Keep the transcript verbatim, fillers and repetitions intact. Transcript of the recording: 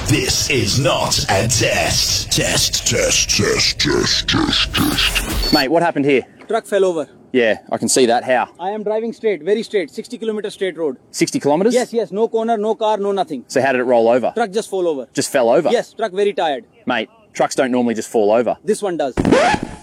This is not a test. Test, test, test, test, test, test. Mate, what happened here? Truck fell over. Yeah, I can see that. How? I am driving straight, very straight, sixty kilometer straight road. sixty kilometres? Yes, yes, no corner, no car, no nothing. So how did it roll over? Truck just fall over. Just fell over? Yes, truck very tired. Mate, trucks don't normally just fall over. This one does.